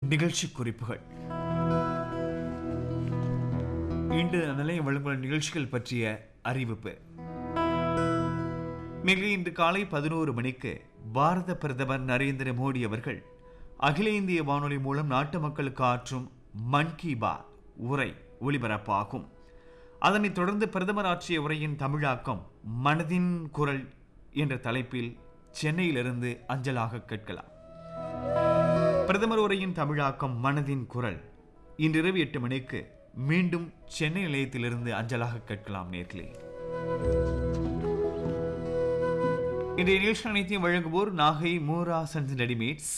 நிகழ்ச்சி குறிப்புகள். இன்று நிலையம் வழங்கும் நிகழ்ச்சிகள் பற்றிய அறிவிப்பு. மேலும் இன்று காலை 11 மணிக்கு பாரத பிரதமர் நரேந்திர மோடி அவர்கள் அகில இந்திய வானொலி மூலம் நாட்டு மக்களுக்கு ஆற்றும் மன் கி பாத் உரை ஒலிபரப்பாகும். அதனைத் தொடர்ந்து பிரதமர் ஆற்றிய உரையின் தமிழாக்கம் மனதின் குரல் என்ற தலைப்பில் சென்னையிலிருந்து அஞ்சலாக கேட்கலாம். பிரதமர் உரையின் தமிழாக்கம் மனதின் குரல் இன்றிரவு 8 மணிக்கு மீண்டும் சென்னை நிலையத்திலிருந்து அஞ்சலாக கேட்கலாம். நேர்களே, இன்றைய நிகழ்ச்சி அனைத்தையும் வழங்குவோர் நாகை மூரா சன்ஸ் ரெடிமேட்ஸ்.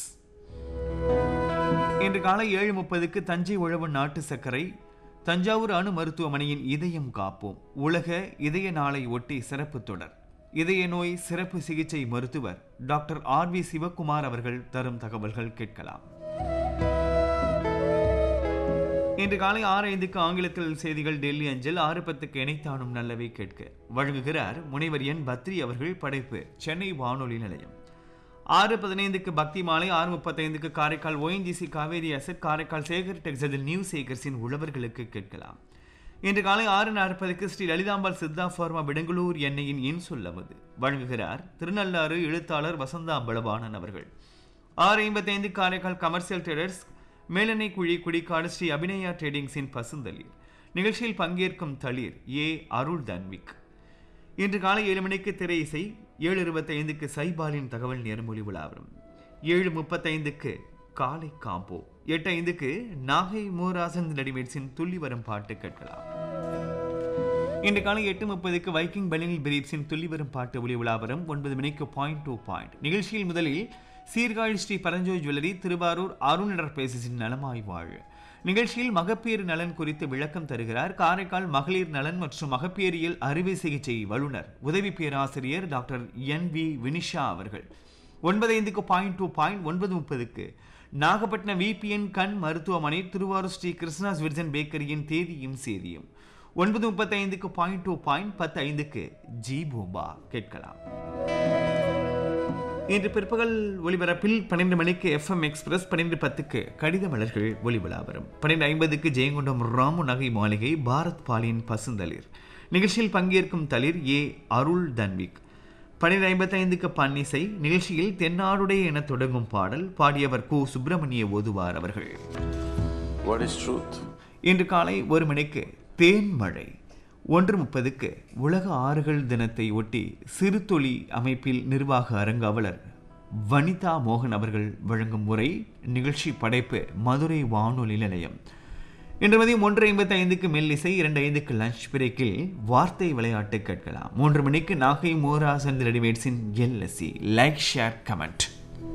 இன்று காலை 7:30க்கு தஞ்சை உழவு நாட்டு சர்க்கரை தஞ்சாவூர் அணு மருத்துவமனையின் இதயம் காப்போம் உலக இதய நாளை ஒட்டி சிறப்பு தொடர். இதய நோய் சிறப்பு சிகிச்சை மருத்துவர் டாக்டர் RV சிவகுமார் அவர்கள் தரும் தகவல்கள் கேட்கலாம். இன்று காலை 6:05க்கு ஆங்கிலத்தில் செய்திகள் டெல்லி அஞ்சல். 6:10க்கு இணைத்தானும் நல்லவை கேட்க வழங்குகிறார் முனைவர் என் பத்ரி அவர்கள். படைப்பு சென்னை வானொலி நிலையம். 6:15க்கு பக்தி மாலை. 6:35க்கு Karaikal ONGC Kaveri asset Karaikal Sekar textile new சேகர்ஸின் உழவர்களுக்கு கேட்கலாம். இன்று காலை 6:40க்கு ஸ்ரீ லலிதாம்பாள் சித்தா ஃபார்மா பெங்களூர் எண்ணெயின் என் சொல்லவது வழங்குகிறார் திருநள்ளாறு எழுத்தாளர் வசந்தா பலவாணன் அவர்கள். 6:55 காரைக்கால் கமர்ஷியல் ட்ரேடர்ஸ் மேலெண்ணெய் குழி குடிக்காடு ஸ்ரீ அபிநயா ட்ரேடிங்ஸின் பசுந்தளிர் நிகழ்ச்சியில் பங்கேற்கும் தளிர் அருள் தன்விக். இன்று காலை 7 மணிக்கு திரை இசை. 7:25க்கு சைபாலின் தகவல் நேர்மொழி விழாவரும். 7:35க்கு காலை காம்போ. 8:05க்கு நாகை மூராசன் ரெடிமேட்ஸின் துள்ளி வரும் பாட்டு கேட்கலாம். இன்று காலை 8:30க்கு வைக்கிங் பனியன் பிரீப்ஸின் துள்ளி வரும் பாட்டு ஒளி விழாவரும். 9 மணிக்கு பாயிண்ட் டு பாயிண்ட் நிகழ்ச்சியில் முதலில் சீர்காழி ஸ்ரீ பரஞ்சோய் ஜுவல்லரி திருவாரூர் அருணர் பேசின் நலமாய் வாழ் நிகழ்ச்சியில் மகப்பேறு நலன் குறித்து விளக்கம் தருகிறார் காரைக்கால் மகளிர் நலன் மற்றும் மகப்பேறியல் அறுவை சிகிச்சை வல்லுநர் உதவி பேராசிரியர் டாக்டர் NV வினிஷா அவர்கள். 9:05க்கு point to point. 9:30க்கு Nagapattinam VPN கண் மருத்துவமனை திருவாரூர் ஸ்ரீ கிருஷ்ணாஸ் விர்ஜன் பேக்கரியின் தேதியும் சேதியும். 9:35க்கு பாயிண்ட் டு பாயிண்ட். 10:05க்கு ஜி பூம்பா கேட்கலாம். இன்று பிற்பகல் ஒலிபரப்பில் 12 மணிக்கு FM எக்ஸ்பிரஸ். 12:10க்கு கடித மலர்கள் ஒலிவிழா வரும். 12:50க்கு ஜெயங்கொண்டம் ராமு நகை மாளிகை பாரத் பாலின் பசுந்தளிர் நிகழ்ச்சியில் பங்கேற்கும் தளிர் அருள் தன்விக். 12:55க்கு பன்னிசை நிகழ்ச்சியில் தென்னாடுடைய என தொடங்கும் பாடல் பாடியவர் கு சுப்பிரமணிய ஓதுவார் அவர்கள். இன்று காலை 1 மணிக்கு தேன்மழை. 1:30க்கு உலக ஆறுகள் தினத்தை ஒட்டி சிறுதொழி அமைப்பில் நிர்வாக அரங்காவலர் வனிதா மோகன் அவர்கள் வழங்கும் உரை நிகழ்ச்சி படைப்பு மதுரை வானொலி நிலையம். இன்று மதியம் 1:55க்கு மெல்லிசை. 2:05க்கு லஞ்ச் பிரேக்கில் வார்த்தை விளையாட்டு கேட்கலாம். 3 மணிக்கு Nagai மோரா Chand ரெடிமேட்ஸின் LSC like share comment.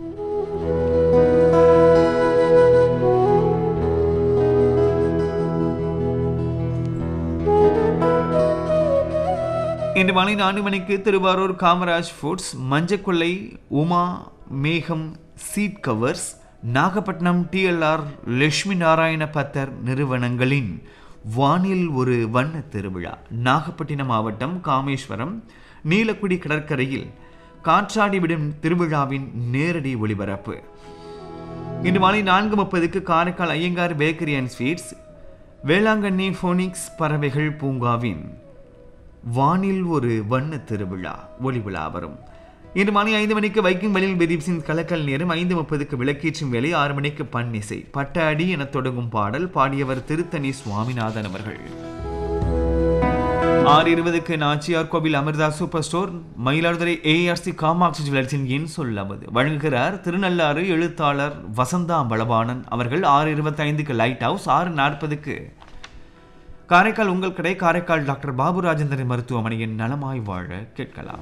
இன்று மாலை 4 மணிக்கு திருவாரூர் காமராஜ் ஃபுட்ஸ் மஞ்சக்குள்ளை உமா மேகம் seat covers Nagapattinam TLR Lakshmi Narayana பத்தர் நிறுவனங்களின் வானில் ஒரு வண்ண திருவிழா. நாகப்பட்டினம் மாவட்டம் காமேஸ்வரம் நீலக்குடி கடற்கரையில் காற்றாடி விடும் திருவிழாவின் நேரடி ஒளிபரப்பு. இன்று மாலை 4:30க்கு Karaikal Iyengar bakery and sweets Velankanni phonics பறவைகள் பூங்காவின் வானில் ஒரு வண்ண திருவிழா ஒளிவிழா வரும். இன்று மாலை 5 மணிக்கு வைக்கிங் பனியன் பிரீப்ஸின் கலக்கல் நேரம். 5:30க்கு விளக்கேற்றும் வேலை. 6 மணிக்கு பன்னிசை பட்ட அடி என தொடங்கும் பாடல் பாடியவர் திருத்தணி சுவாமிநாதன் அவர்கள். 6:20க்கு நாச்சியார் கோவில் Amrita super store Mayiladuthurai ARC Kamakshi ஜுவல்லர்ஸின் என் சொல்லாவது வழங்குகிறார் திருநள்ளாறு எழுத்தாளர் வசந்தா பலவாணன் அவர்கள். 6:25க்கு லைட் ஹவுஸ். 6:40க்கு காரைக்கால் உங்கள் கடை காரைக்கால் டாக்டர் பாபு ராஜேந்திரன் மருத்துவமனையின் நலமாய் வாழ கேட்கலாம்.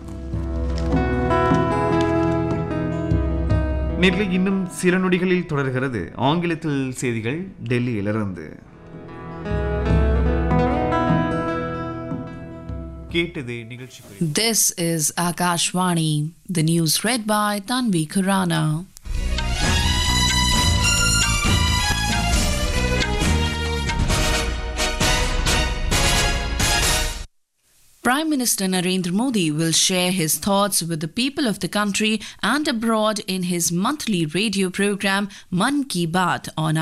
நேரில் இன்னும் சில நொடிகளில் தொடர்கிறது ஆங்கிலத்தில் செய்திகள் டெல்லியிலிருந்து. கேட்டது நிகழ்ச்சி. This is Akashvani. The news read by Tanvi Khurana. Prime Minister Narendra Modi will share his thoughts with the people of the country and abroad in his monthly radio program Mann Ki Baat on